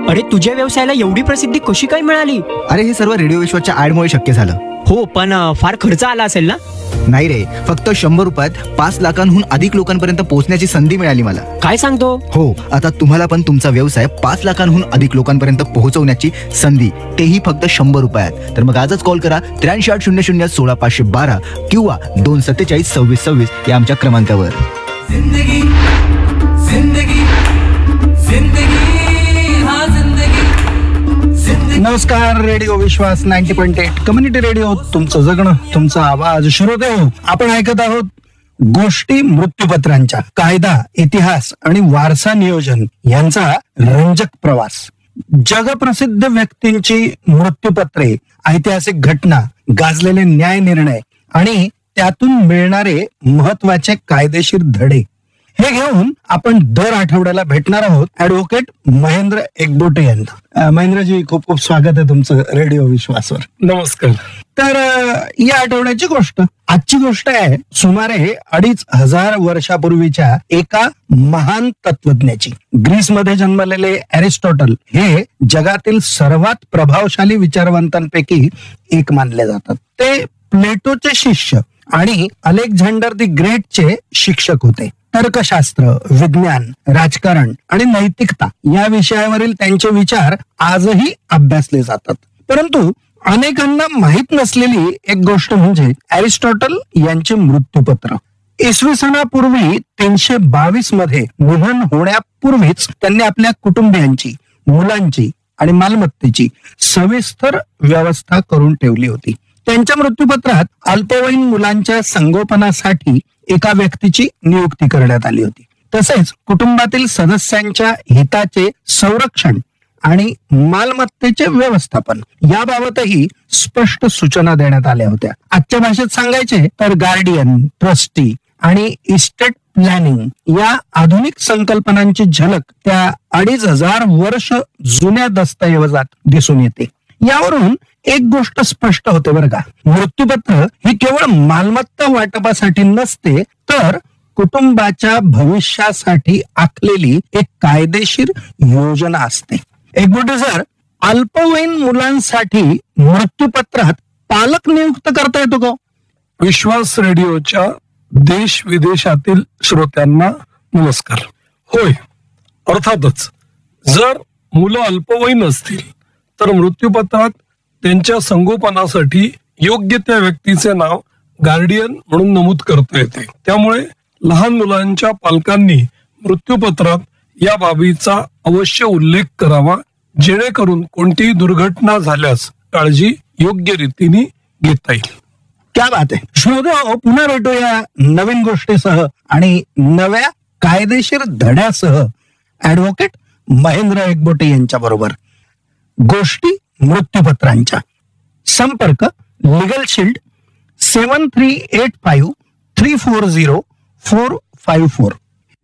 अरे तुझ्या व्यवसायाला एवढी प्रसिद्धी कशी काय मिळाली? अरे हे सर्व रेडिओ विश्वासच्या ऍडमुळे शक्य झालं. हो, पण फार खर्च आला असेल ना? नाही रे, फक्त 100 रुपयात 5 लाखांहून अधिक लोकांपर्यंत पोहोचण्याची संधी मिळाली मला. काय सांगतो? हो, आता तुम्हाला पण तुमचा व्यवसाय 5 लाखांहून अधिक लोकांपर्यंत पोहोचवण्याची संधी, तेही फक्त 100 रुपयात. तर मग आजच कॉल करा 83000016 किंवा 2472626 या आमच्या क्रमांकावर. जिंदगी जिंदगी जिंदगी हा जिंदगी जिंदगी. नमस्कार, रेडिओ विश्वास 90.8 कम्युनिटी रेडिओ, तुमचं जगणं तुमचा आवाज. श्रोते हो, आपण ऐकत आहोत गोष्टी मृत्यूपत्रांच्या. कायदा, इतिहास आणि वारसा नियोजन यांचा रंजक प्रवास. जगप्रसिद्ध व्यक्तींची मृत्यूपत्रे, ऐतिहासिक घटना, गाजलेले न्याय निर्णय आणि त्यातून मिळणारे महत्वाचे कायदेशीर धडे, हे घेऊन आपण दर आठवड्याला भेटणार आहोत ऍडव्होकेट महेंद्र एकबोटे यांना. महेंद्रजी, खूप खूप स्वागत आहे तुमचं रेडिओ विश्वासवर. नमस्कार. तर या आठवड्याची गोष्ट, आजची गोष्ट आहे सुमारे 2500 वर्षापूर्वीच्या एका महान तत्वज्ञाची. ग्रीसमध्ये जन्मलेले अरिस्टॉटल हे जगातील सर्वात प्रभावशाली विचारवंतांपैकी एक मानले जातात. ते प्लेटोचे शिष्य आणि अलेक्झांडर द ग्रेटचे शिक्षक होते. तर्कशास्त्र, विज्ञान, राजकारण आणि नैतिकता या विषयावरील त्यांचे विचार आजही अभ्यासले जातात. परंतु अनेकांना माहीत नसलेली एक गोष्ट म्हणजे अरिस्टॉटल यांचे मृत्यूपत्र. इसवी सनापूर्वी 322 मध्ये निधन होण्यापूर्वीच त्यांनी आपल्या कुटुंबियांची, मुलांची आणि मालमत्तेची सविस्तर व्यवस्था करून ठेवली होती. त्यांच्या मृत्यूपत्रात अल्पवयीन मुलांच्या संगोपनासाठी एका व्यक्तीची नियुक्ती करण्यात आली होती. तसेच कुटुंबातील सदस्यांच्या हिताचे संरक्षण आणि मालमत्तेचे व्यवस्थापन याबाबतही स्पष्ट सूचना देण्यात आल्या होत्या. आजच्या भाषेत सांगायचे तर गार्डियन, ट्रस्टी आणि इस्टेट प्लॅनिंग या आधुनिक संकल्पनांची झलक त्या 2500 वर्ष जुन्या दस्तऐवजात दिसून येते. यावरून एक गोष्ट स्पष्ट होते बरं का, मृत्यूपत्र ही केवळ मालमत्ता वाटपासाठी नसते, तर कुटुंबाच्या भविष्यासाठी आखलेली एक कायदेशीर योजना असते. एकबोटे सर, अल्पवयीन मुलांसाठी मृत्यूपत्रात पालक नियुक्त करता येतो का? विश्वास रेडिओच्या देश विदेशातील श्रोत्यांना नमस्कार. होय, अर्थातच जर मुलं अल्पवयीन असतील तर मृत्यूपत्रात त्यांच्या संगोपनासाठी योग्य त्या व्यक्तीचे नाव गार्डियन म्हणून नमूद करता येते. त्यामुळे लहान मुलांच्या पालकांनी मृत्यूपत्रात या बाबीचा अवश्य उल्लेख करावा, जेणेकरून कोणतीही दुर्घटना झाल्यास काळजी योग्य रीतीने घेता येईल. क्या बात आहे. श्रोते, पुन्हा भेटूया नवीन गोष्टीसह आणि नव्या कायदेशीर धड्यासह ऍडव्होकेट महेंद्र एकबोटे यांच्या बरोबर. गोष्टी मृत्यूपत्रांच्या. संपर्क लीगल शील्ड 7385 340 454.